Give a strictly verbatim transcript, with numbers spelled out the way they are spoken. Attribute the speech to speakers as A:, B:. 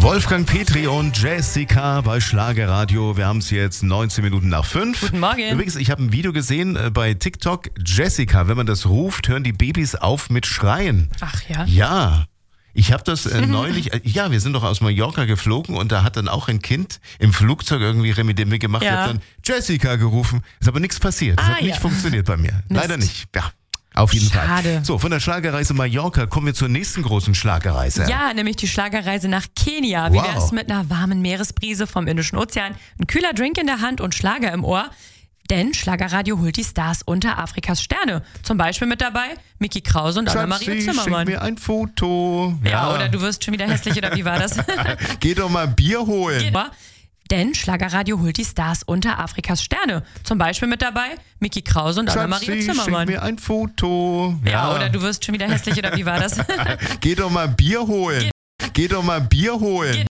A: Wolfgang Petri und Jessica bei Schlagerradio. Wir haben es jetzt neunzehn Minuten nach fünf.
B: Guten Morgen.
A: Übrigens, ich habe ein Video gesehen äh, bei TikTok. Jessica, wenn man das ruft, hören die Babys auf mit Schreien.
B: Ach ja?
A: Ja. Ich habe das äh, neulich, äh, ja, wir sind doch aus Mallorca geflogen und da hat dann auch ein Kind im Flugzeug irgendwie Remedemi gemacht.
B: Ja.
A: Ich habe dann Jessica gerufen. Ist aber nichts passiert. Das
B: Ah,
A: hat nicht
B: ja.
A: funktioniert bei mir.
B: Mist.
A: Leider nicht. Ja. Auf jeden
B: Schade.
A: Fall. So, von der Schlagerreise Mallorca kommen wir zur nächsten großen Schlagerreise.
B: Ja, nämlich die Schlagerreise nach Kenia. Wie
A: Wow.
B: wär's mit einer warmen Meeresbrise vom Indischen Ozean, ein kühler Drink in der Hand und Schlager im Ohr? Denn Schlagerradio holt die Stars unter Afrikas Sterne. Zum Beispiel mit dabei Micky Krause und Anna-Maria
A: Schatzi,
B: Zimmermann.
A: schenk mir ein Foto.
B: Ja, oder du wirst schon wieder hässlich, oder wie war das?
A: Geh doch mal Bier holen.
B: Denn Schlagerradio holt die Stars unter Afrikas Sterne. Zum Beispiel mit dabei Micky Krause und Anna-Maria
A: Schatzi,
B: Zimmermann.
A: schenk mir ein Foto.
B: Ja, oder du wirst schon wieder hässlich, oder wie war das?
A: Geh doch mal Bier holen. Geh doch mal Bier holen.